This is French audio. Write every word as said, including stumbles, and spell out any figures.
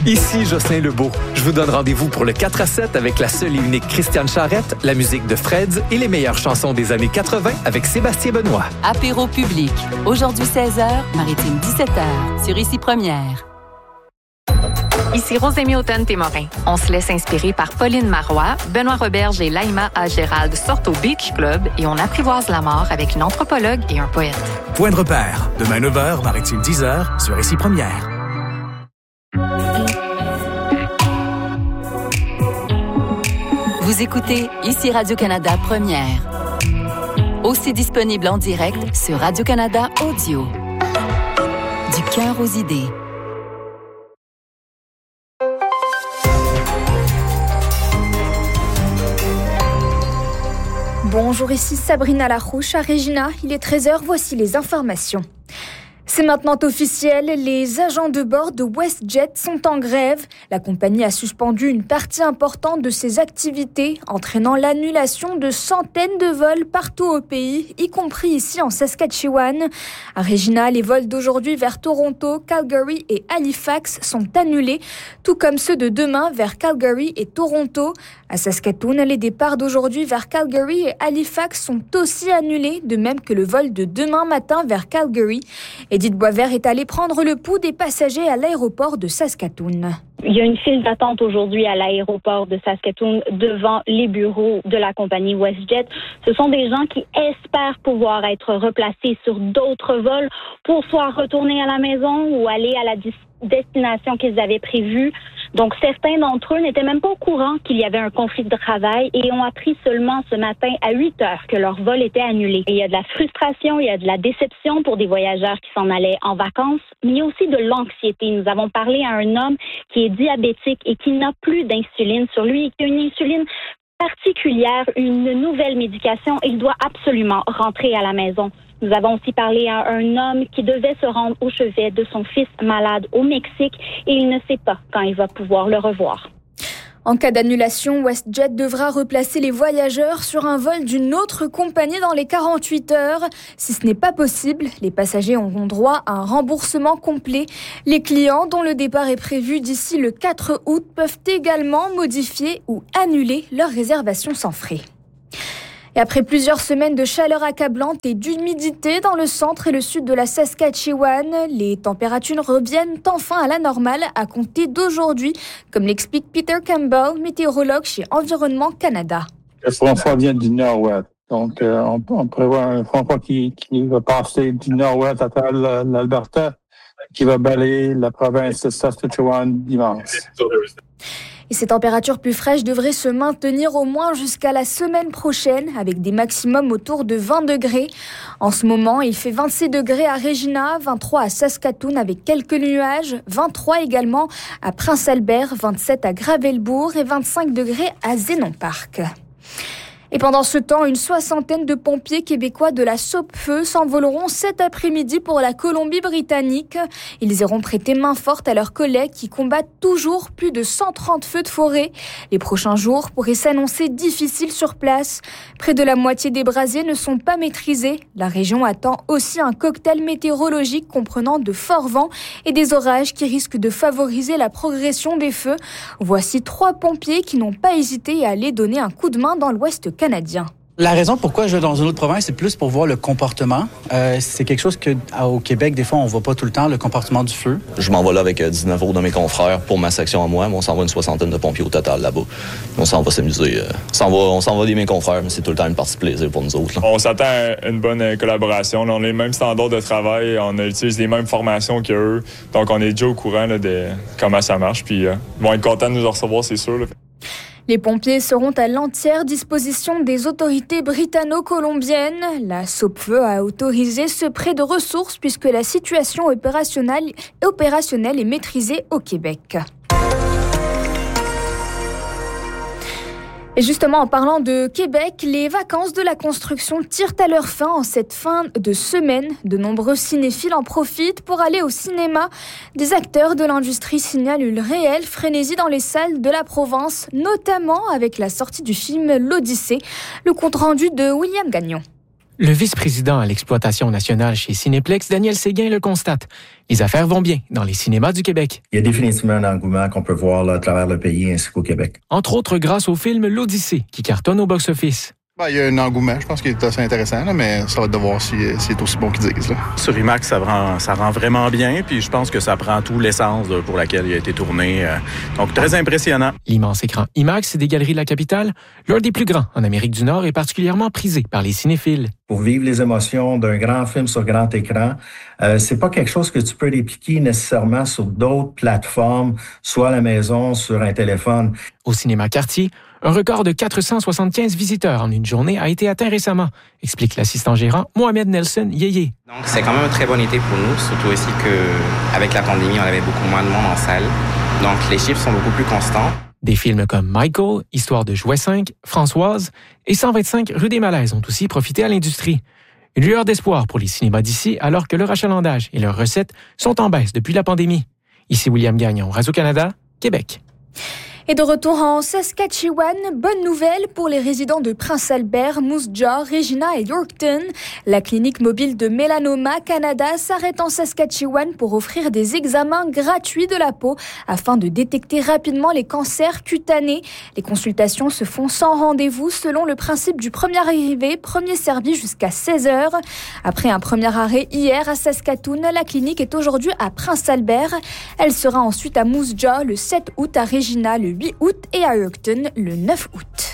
Ici Jocelyn Lebeau. Je vous donne rendez-vous pour le quatre à sept avec la seule et unique Christiane Charrette, la musique de Freds et les meilleures chansons des années quatre-vingt avec Sébastien Benoît. Apéro public. Aujourd'hui seize heures, Maritime dix-sept heures, sur Ici Première. Ici Rosémie Automne-Témorin. On se laisse inspirer par Pauline Marois, Benoît Roberge et Laïma A. Gérald sortent au Beach Club et on apprivoise la mort avec une anthropologue et un poète. Point de repère. Demain neuf heures, Maritime dix heures, sur Ici Première. Vous écoutez Ici Radio-Canada Première. Aussi disponible en direct sur Radio-Canada Audio. Du cœur aux idées. Bonjour, ici Sabrina Larouche à Regina. Il est treize heures, voici les informations. C'est maintenant officiel, les agents de bord de WestJet sont en grève. La compagnie a suspendu une partie importante de ses activités, entraînant l'annulation de centaines de vols partout au pays, y compris ici en Saskatchewan. À Regina, les vols d'aujourd'hui vers Toronto, Calgary et Halifax sont annulés, tout comme ceux de demain vers Calgary et Toronto. À Saskatoon, les départs d'aujourd'hui vers Calgary et Halifax sont aussi annulés, de même que le vol de demain matin vers Calgary. Edith Boisvert est allée prendre le pouls des passagers à l'aéroport de Saskatoon. Il y a une file d'attente aujourd'hui à l'aéroport de Saskatoon devant les bureaux de la compagnie WestJet. Ce sont des gens qui espèrent pouvoir être replacés sur d'autres vols pour soit retourner à la maison ou aller à la destination qu'ils avaient prévue. Donc, certains d'entre eux n'étaient même pas au courant qu'il y avait un conflit de travail et ont appris seulement ce matin à huit heures que leur vol était annulé. Et il y a de la frustration, il y a de la déception pour des voyageurs qui s'en allaient en vacances, mais il y a aussi de l'anxiété. Nous avons parlé à un homme qui est diabétique et qui n'a plus d'insuline sur lui et qui a une insuline particulière, une nouvelle médication. Il doit absolument rentrer à la maison. Nous avons aussi parlé à un homme qui devait se rendre au chevet de son fils malade au Mexique et il ne sait pas quand il va pouvoir le revoir. En cas d'annulation, WestJet devra replacer les voyageurs sur un vol d'une autre compagnie dans les quarante-huit heures. Si ce n'est pas possible, les passagers auront droit à un remboursement complet. Les clients dont le départ est prévu d'ici le quatre août peuvent également modifier ou annuler leur réservation sans frais. Et après plusieurs semaines de chaleur accablante et d'humidité dans le centre et le sud de la Saskatchewan, les températures reviennent enfin à la normale à compter d'aujourd'hui, comme l'explique Peter Campbell, météorologue chez Environnement Canada. Le front froid vient du nord-ouest. Donc, euh, on, on prévoit un front froid qui, qui va passer du nord-ouest à travers l'Alberta, qui va balayer la province de Saskatchewan dimanche. Et ces températures plus fraîches devraient se maintenir au moins jusqu'à la semaine prochaine, avec des maximums autour de vingt degrés. En ce moment, il fait vingt-six degrés à Regina, vingt-trois à Saskatoon avec quelques nuages, vingt-trois également à Prince-Albert, vingt-sept à Gravelbourg et vingt-cinq degrés à Zénon Park. Et pendant ce temps, une soixantaine de pompiers québécois de la Sopfeu s'envoleront cet après-midi pour la Colombie-Britannique. Ils iront prêter main forte à leurs collègues qui combattent toujours plus de cent trente feux de forêt. Les prochains jours pourraient s'annoncer difficiles sur place. Près de la moitié des brasiers ne sont pas maîtrisés. La région attend aussi un cocktail météorologique comprenant de forts vents et des orages qui risquent de favoriser la progression des feux. Voici trois pompiers qui n'ont pas hésité à aller donner un coup de main dans l'Ouest canadien. La raison pourquoi je vais dans une autre province, c'est plus pour voir le comportement. Euh, c'est quelque chose que au Québec, des fois, on voit pas tout le temps, le comportement du feu. Je m'en vais là avec dix-neuf autres de mes confrères pour ma section à moi, mais on s'en va une soixantaine de pompiers au total là-bas. On s'en va s'amuser. Euh, on s'en va, on s'en va des mes confrères, mais c'est tout le temps une partie de plaisir pour nous autres. Là. On s'attend à une bonne collaboration. Là, on a les mêmes standards de travail, on utilise les mêmes formations qu'eux, donc on est déjà au courant là, de comment ça marche. Puis euh, ils vont être contents de nous en recevoir, c'est sûr. Là. Les pompiers seront à l'entière disposition des autorités britanno-colombiennes. La Sopfeu a autorisé ce prêt de ressources puisque la situation opérationnelle, opérationnelle est maîtrisée au Québec. Et justement, en parlant de Québec, les vacances de la construction tirent à leur fin en cette fin de semaine. De nombreux cinéphiles en profitent pour aller au cinéma. Des acteurs de l'industrie signalent une réelle frénésie dans les salles de la province, notamment avec la sortie du film L'Odyssée. Le compte-rendu de William Gagnon. Le vice-président à l'exploitation nationale chez Cinéplex, Daniel Séguin, le constate. Les affaires vont bien dans les cinémas du Québec. Il y a définitivement un engouement qu'on peut voir là, à travers le pays ainsi qu'au Québec. Entre autres grâce au film L'Odyssée, qui cartonne au box-office. Ben, il y a un engouement, je pense qu'il est assez intéressant, là, mais ça va être de voir si, si c'est aussi bon qu'ils disent. Là. Sur IMAX, ça rend, ça rend vraiment bien, puis je pense que ça prend tout l'essence là, pour laquelle il a été tourné. Euh, donc, très impressionnant. L'immense écran IMAX des Galeries de la Capitale, l'un des plus grands en Amérique du Nord, est particulièrement prisé par les cinéphiles. Pour vivre les émotions d'un grand film sur grand écran, euh, c'est pas quelque chose que tu peux répliquer nécessairement sur d'autres plateformes, soit à la maison, sur un téléphone. Au cinéma Cartier, un record de quatre cent soixante-quinze visiteurs en une journée a été atteint récemment, explique l'assistant gérant Mohamed Nelson Yeye. Donc c'est quand même un très bon été pour nous, surtout aussi qu'avec la pandémie, on avait beaucoup moins de monde en salle. Donc les chiffres sont beaucoup plus constants. Des films comme Michael, Histoire de jouet cinq, Françoise et cent vingt-cinq rue des Malaises ont aussi profité à l'industrie. Une lueur d'espoir pour les cinémas d'ici alors que leur achalandage et leurs recettes sont en baisse depuis la pandémie. Ici William Gagnon, Radio-Canada, Québec. Et de retour en Saskatchewan, bonne nouvelle pour les résidents de Prince Albert, Moose Jaw, Regina et Yorkton. La clinique mobile de Mélanoma Canada s'arrête en Saskatchewan pour offrir des examens gratuits de la peau afin de détecter rapidement les cancers cutanés. Les consultations se font sans rendez-vous selon le principe du premier arrivé, premier servi jusqu'à seize heures. Après un premier arrêt hier à Saskatoon, la clinique est aujourd'hui à Prince Albert. Elle sera ensuite à Moose Jaw le sept août, à Regina le huit août et à Yorkton le neuf août.